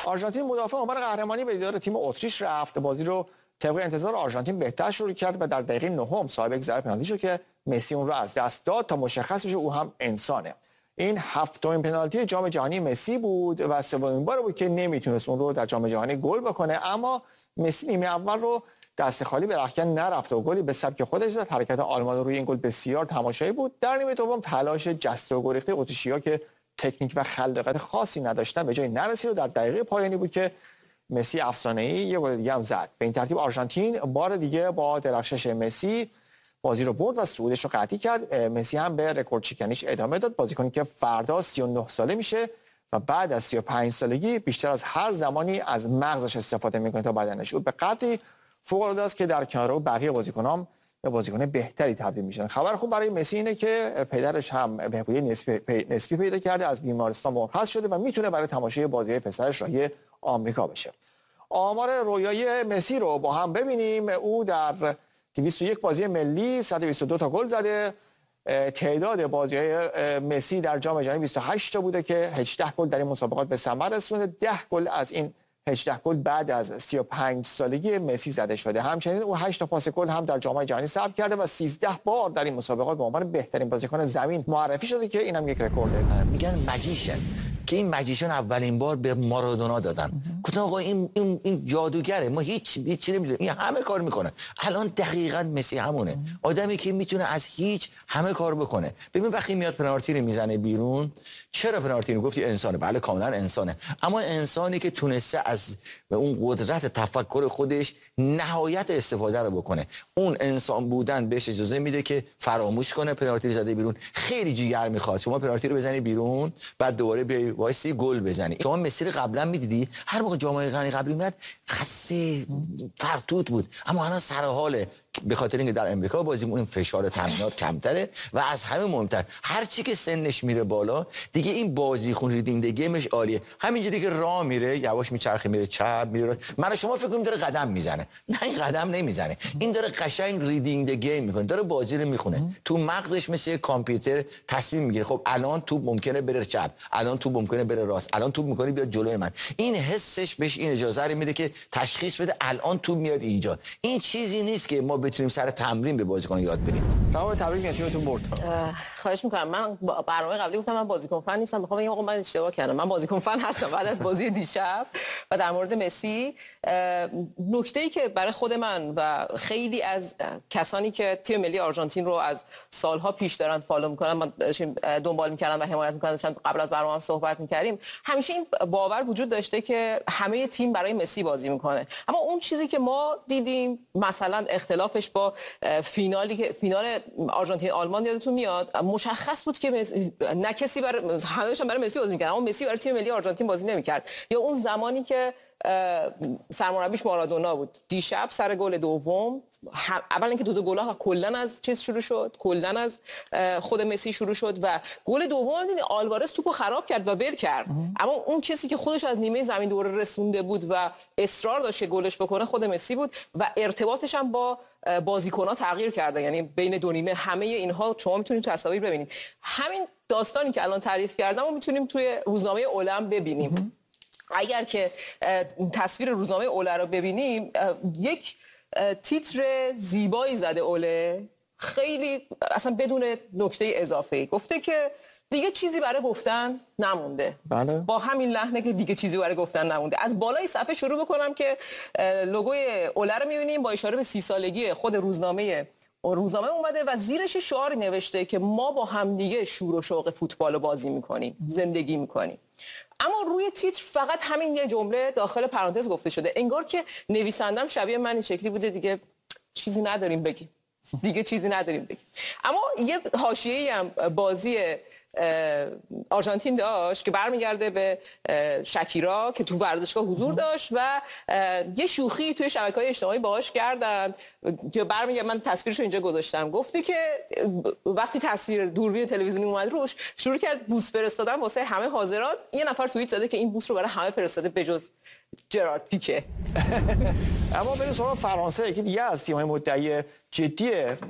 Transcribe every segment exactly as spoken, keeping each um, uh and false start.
آرژانتین مدافع عنوان قهرمانی به دیدار تیم اتریش رفت. بازی رو طبق انتظار آرژانتین بهتر شروع کرد و در دقیقه نهم صاحب یک ضربه پنالتی شد که مسی اون رو از دست داد تا مشخص بشه او هم انسانه. این هفتمین پنالتی جام جهانی مسی بود و سومین بار بود که نمیتونست اون رو در جام جهانی گل بکنه، اما مسی نیمه اول رو دست خالی به رختکن نرفت و گلی به سبک خودش زد. حرکت آلمان روی این گل بسیار تماشایی بود. در نیمه دوم تلاش جسته و گریخته اتریشی‌ها که تکنیک و خلاقیت خاصی نداشتن به جای نرسید و در دقیقه پایانی بود که مسی افسانه‌ای یه گل دیگه هم زد. به این ترتیب آرژانتین بار دیگه با درخشش مسی بازی رو برد و صعودش رو قطعی کرد. مسی هم به رکورد شکنیش ادامه داد. بازیکنی که فردا سی و نه ساله میشه و بعد از سی و پنج سالگی بیشتر از هر زمانی از مغزش استفاده میکنه تا بدنش. او به قدری فوق‌العاده است که در کنار بقیه بازیکنان به بازیکن بهتری تبدیل میشن. خبر خوب برای مسی اینه که پدرش هم بهبودی نسبی, پی... نسبی پیدا کرده، از بیمارستان مرخص شده و میتونه برای تماشای بازی‌های پسرش راهی آمریکا بشه. آمار رویایی مسی رو با هم ببینیم. او در دویست و یک بازی ملی صد و بیست و دو تا گل زده. تعداد بازی‌های مسی در جام جهانی بیست و هشت تا بوده که هجده گل در این مسابقات به ثمر رسونده. ده گل از این هجده گل بعد از سی و پنج سالگی مسی زده شده. همچنین او هشت تا پاس گل هم در جام جهانی ثبت کرده و سیزده بار در این مسابقات به عنوان بهترین بازیکن زمین معرفی شده که اینم یک رکورده. میگن ماجیشن که این ماجیشن اولین بار به مارادونا دادن. گفتن آقا این این این جادوگره، ما هیچ هیچ نمیدونیم، این همه کار میکنه. الان دقیقاً مسی همونه، آدمی که میتونه از هیچ همه کار بکنه. ببین وقتی میاد پنالتی رو میزنه بیرون، چرا پنالتی رو گفتی انسانه؟ بله کاملا انسانه، اما انسانی که تونسته از اون قدرت تفکر خودش نهایت استفاده رو بکنه. اون انسان بودن بهش اجازه میده که فراموش کنه پنالتی رو زده بیرون. خیلی جیگر میخواد شما پنالتی رو بزنی بیرون بعد دوباره بیای وایسی گل بزنی. شما مسی رو قبلا میدیدی هر موقع جام جهانی قبلی میاد خسته فرتوت بود، اما الان سر حاله به خاطر اینکه در امریکا بازی اون فشار تمرینات کمتره و از همه مهمتر هر چی که سنش میره بالا دیگه این بازی خون ریدینگ گیمش عالیه. همینجوری که راه میره یواش میچرخه میره چپ میره، من شما فکر کنیم داره قدم میزنه، نه این قدم نمیزنه، این داره قشنگ ریدینگ گیم میکنه، داره بازی رو میخونه. تو مغزش مثل کامپیوتر تصمیم میگیره خب الان توپ ممکنه بره چپ، الان توپ ممکنه بره راست، الان توپ میکنه بیاد جلوی من. این حسش بهش این اجازه رو میده که تشخیص بده الان توپ میاد اینجا. این چیزی نیست که ما بتونیم سر تمرین به بازیکن یاد بدیم. تمام تبریک تیمتون برد. خواهش میکنم. من برنامه قبلی گفتم من بازیکن فن نیستم، میخوام بگم آقا من اشتباه کردم، من بازیکن فن هستم بعد از بازی دیشب. و در مورد مسی نکته‌ای که برای خود من و خیلی از کسانی که تیم ملی آرژانتین رو از سالها پیش دارن فالو میکنن، من دنبال میکردم و حمایت میکردم، قبل از برنامه صحبت میکردیم، همیشه این باور وجود داشته که همه تیم برای مسی بازی میکنه. اما اون چیزی که ما دیدیم مثلا اختلافش با فینالی که فینال آرژانتین آلمان یادتون میاد، مشخص بود که مسی... نه کسی برای همه‌شون برای مسی بازی میکردن اما مسی برای تیم ملی آرژانتین بازی نمیکرد. یا اون زمانی که سرمربیش مارادونا بود، دیشب سر گل دوم اول اینکه دو تا گل ها کلا از چیز شروع شد، کلا از خود مسی شروع شد و گل دوم دیدی آلوارز توپو خراب کرد و ول کرد. اما اون کسی که خودش از نیمه زمین دوره رسونده بود و اصرار داشت که گلش بکنه خود مسی بود و ارتباطش هم با بازیکن‌ها تغییر کرده. یعنی بین دو نیمه همه اینها شما میتونید تو تصاویر ببینید. همین داستانی که الان تعریف کردم و میتونیم توی روزنامه اولم ببینیم. اگر که تصویر روزنامه اوله رو ببینیم، یک تیتر زیبایی زده اوله، خیلی اصلا بدون نکته اضافه، گفته که دیگه چیزی برای گفتن نمونده. بله. با همین لحنه که دیگه چیزی برای گفتن نمونده. از بالای صفحه شروع بکنم که لوگوی اوله رو می‌بینیم با اشاره به سی سالگی خود روزنامه روزنامه اومده و زیرش شعاری نوشته که ما با همدیگه شور و شوق فوتبال بازی می‌کنیم، زندگی می‌کنیم. اما روی تیتر فقط همین یه جمله داخل پرانتز گفته شده، انگار که نویسندم شبیه من این شکلی بوده دیگه چیزی نداریم بگیم، دیگه چیزی نداریم بگیم. اما یه حاشیه‌ای هم بازی آرژانتین داشت که برمیگرده به شکیرا که تو ورزشگاه حضور داشت و یه شوخی توی شبکه‌های اجتماعی باهاش کردن که برمیگرده، من تصویرشو اینجا گذاشتم، گفته که وقتی تصویر دوربین تلویزیونی اومد روش شروع کرد بوس فرستادن واسه همه حاضران. یه نفر توییت زده که این بوس رو برای همه فرستاده بجز جرارد پیکه. اما بریم سراغ فرانسه که دیگه از تیم‌های مدعی جدی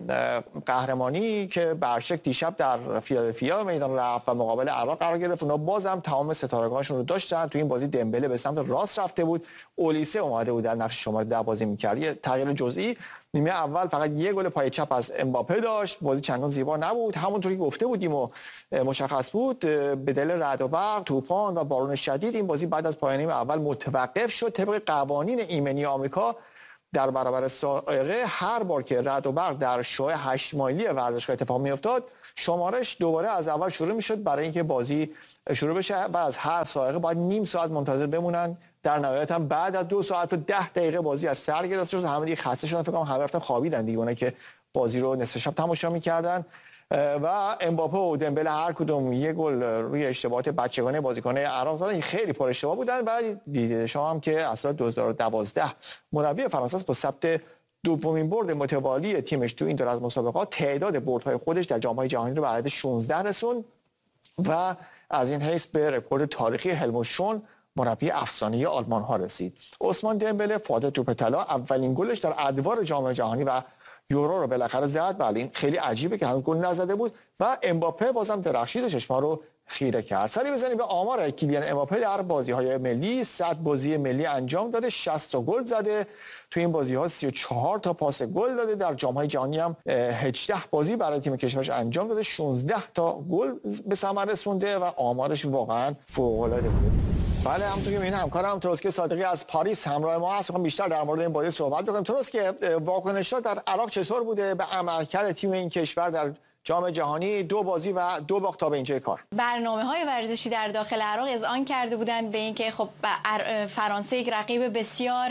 قهرمانی که برشک دیشب در فیلادلفیا میدان رفت و مقابل عراق قرار گرفت. اونا بازم تمام ستارگانشون رو داشتن. تو این بازی دمبله به سمت راست رفته بود، اولیسه اومده بود در نقش شماره ده بازی می‌کرد. یه تغییر جزئی نیمه اول فقط یه گل پای چپ از امباپه داشت، بازی چندان زیبا نبود. همونطوری که گفته بودیم و مشخص بود، به دلیل رعد و برق، طوفان و بارون شدید این بازی بعد از پایان نیمه اول متوقف شد. طبق قوانین ایمنی آمریکا در برابر سائقه هر بار که رعد و برق در شعاع هشت مایلی ورزشگاه اتفاق میافتاد، شمارش دوباره از اول شروع میشد برای اینکه بازی شروع بشه و از هر سائقه باید نیم ساعت منتظر بمونن. در نهایت هم بعد از دو ساعت و ده دقیقه بازی از سر گرفته شد. همه دیگه خسته شدن، فکر کنم همه رفتن خوابیدن دیگه، اونایی که بازی رو نصف شب تماشا می‌کردن. و امباپه و دمبله هر کدوم یه گل روی اشتباهات بچگانه بازیکن‌های عراق زدن، خیلی پر اشتباه بودن. و دیده شما هم که از سال دو هزار و دوازده مربی فرانسه با ثبت دومین برد متوالی تیمش تو این دور از مسابقات تعداد بردهای خودش در جام‌های جهانی رو به عدد شانزده رسوند و از این حیث به رکورد تاریخی هلموت شون مربی افسانه‌ای آلمان ها رسید. عثمان دمبله فاتح توپ طلا اولین گلش در ادوار جام جهانی و یورو رو بالاخره زد. بله این خیلی عجیبه که هنوز گل نزده بود. و امباپه بازم درخشید و چشما رو خیره کرد. سری بزنیم به آمار کیلیان امباپه در بازی‌های ملی. صد بازی ملی انجام داده، شصت تا گل زده. تو این بازی‌ها سی و چهار تا پاس گل داده. در جام‌های جهانی هم هجده بازی برای تیم کشورش انجام داده، شانزده تا گل به ثمر رسونده و آمارش واقعا فوق‌العاده بود. بله همونطور که می‌بینید همکارم تروسکی صادقی از پاریس همراه ما هست. می‌خوام بیشتر در مورد این بازی صحبت بکنم. تروسکی، واکنش‌ها در عراق چطور بوده به عملکرد تیم این کشور در جام جهانی؟ دو بازی و دو باخت تا به اینجای کار. برنامه‌های ورزشی در داخل عراق اذعان کرده بودند به اینکه خب فرانسه یک رقیب بسیار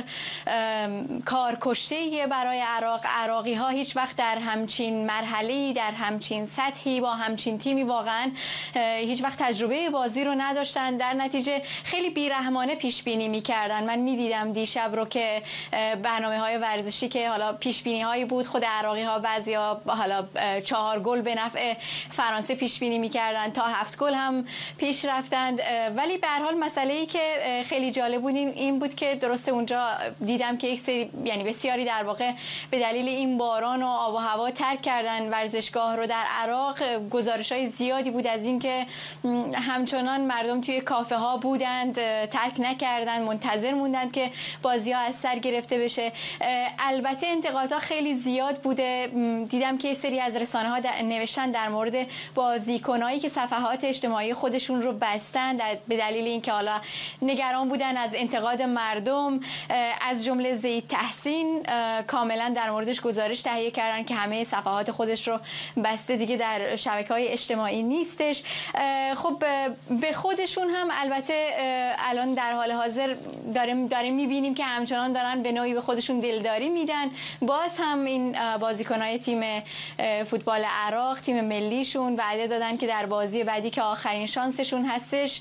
کارکشته‌ای برای عراق. عراقی‌ها هیچ وقت در همچین مرحله‌ای، در همچین سطحی، با همچین تیمی واقعا هیچ وقت تجربه بازی رو نداشتن. در نتیجه خیلی بیرحمانه پیش بینی می‌کردن. من می‌دیدم دیشب رو که برنامه‌های ورزشی که حالا پیش بینی‌هایی بود، خود عراقی‌ها بعضیا حالا چهار گل به نفع فرانسه پیش بینی می‌کردن، تا هفت گل هم پیش رفتند. ولی به هر حال مسئله‌ای که خیلی جالب بود این بود که درسته اونجا دیدم که یک سری یعنی بسیاری در واقع به دلیل این باران و آب و هوا ترک کردن ورزشگاه رو. در عراق گزارش‌های زیادی بود از اینکه همچنان مردم توی کافه ها بودند، ترک نکردن، منتظر موندند که بازی‌ها از سر گرفته بشه. البته انتقادها خیلی زیاد بوده. دیدم که سری از رسانه‌ها نوشتن در مورد بازیکنایی که صفحات اجتماعی خودشون رو بستن به دلیل اینکه حالا نگران بودن از انتقاد مردم، از جمله زید تحسین کاملا در موردش گزارش تهیه کردن که همه صفحات خودش رو بسته، دیگه در شبکه‌های اجتماعی نیستش. خب به خودشون هم البته الان در حال حاضر داریم داریم می‌بینیم که همچنان دارن به نوعی به خودشون دلداری میدن. باز هم این بازیکن‌های تیم فوتبال عراق، تیم ملیشون، وعده دادن که در بازی بعدی که آخرین شانسشون هستش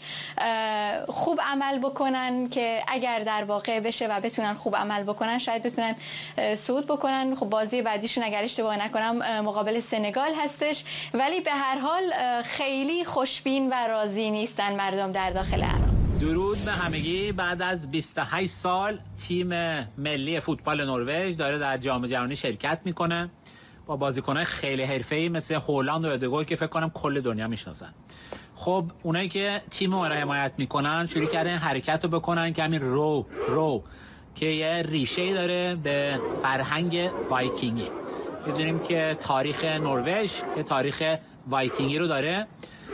خوب عمل بکنن، که اگر در واقع بشه و بتونن خوب عمل بکنن شاید بتونن صعود بکنن. خب بازی بعدیشون اگر اشتباه نکنم مقابل سنگال هستش. ولی به هر حال خیلی خوشبین و راضی نیستن مردم در داخل عراق. درود به همگی. بعد از بیست و هشت سال تیم ملی فوتبال نروژ داره در جام جهانی شرکت میکنه با بازیکن‌های خیلی حرفه‌ای مثل هولند و ادگار که فکر کنم کل دنیا میشناسن. خب اونایی که تیم رو حمایت میکنن شروع کردن حرکت رو بکنن که همین رو رو که یه ریشه‌ای داره به فرهنگ وایکینگی. می‌دونیم که تاریخ نروژ که تاریخ وایکینگی رو داره.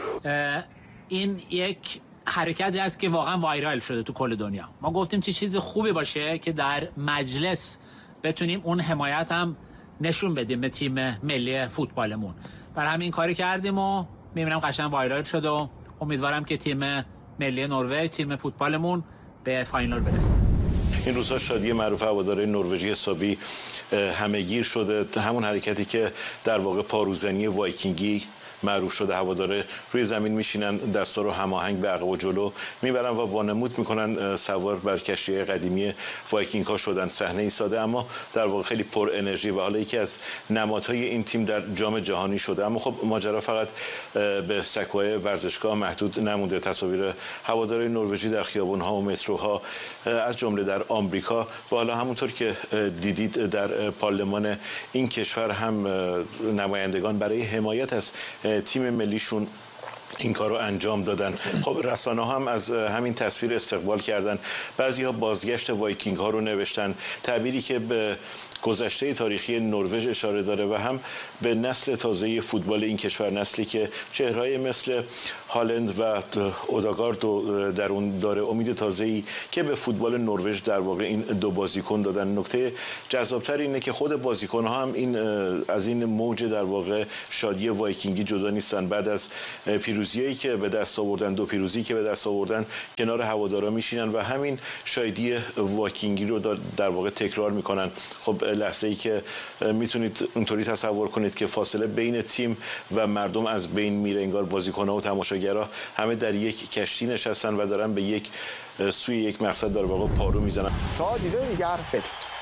این یک حرکتی است که واقعا وایرال شده تو کل دنیا. ما گفتیم چه چیز خوبی باشه که در مجلس بتونیم اون حمایت هم نشون بدیم به تیم ملی فوتبالمون. برای همین کاری کردیم و میبینم قشنگ وایرال شد و امیدوارم که تیم ملی نروژ، تیم فوتبالمون به فاینال برسه. این روزها شادی معروف هواداری نروژی حسابی همه‌گیر شده. همون حرکتی که در واقع پاروزنی وایکینگی معروف شده هواداره روی زمین میشینن، دستا رو هماهنگ به عقب و جلو میبرن و وانمود میکنن سوار بر کشتی قدیمی وایکینگ ها شدن. صحنه ای ساده اما در واقع خیلی پر انرژی و حالا یکی از نمادهای این تیم در جام جهانی شده. اما خب ماجرا فقط به سکوی ورزشگاه محدود نمونده. تصاویر هواداری نروژی در خیابون‌ها و متروها از جمله در آمریکا و حالا همونطور که دیدید در پارلمان این کشور هم نمایندگان برای حمایت از تیم ملیشون این کار رو انجام دادن. خب رسانه هم از همین تصویر استقبال کردن. بعضی‌ها بازگشت وایکینگ ها رو نوشتن، تعبیری که به گذشته تاریخی نروژ اشاره داره و هم به نسل تازه فوتبال این کشور، نسلی که چهره‌ای مثل هالند و اوداگارد در اون داره، امید تازه‌ای که به فوتبال نروژ در واقع این دو بازیکن دادن. نکته جذاب‌تر اینه که خود بازیکن‌ها هم این از این موج در واقع شادی وایکینگی جدا نیستن. بعد از پیروزیایی که به دست آوردن، دو پیروزی که به دست آوردن، کنار هوادارا میشینن و همین شادی وایکینگی رو در واقع تکرار میکنن. خب لحظه‌ای که میتونید اونطوری تصور کنید که فاصله بین تیم و مردم از بین میره، انگار بازیکن‌ها و تماشاگرها همه در یک کشتی نشستن و دارن به یک سوی یک مقصد در واقع پارو میزنن. تا دیدار دیگر بدرود.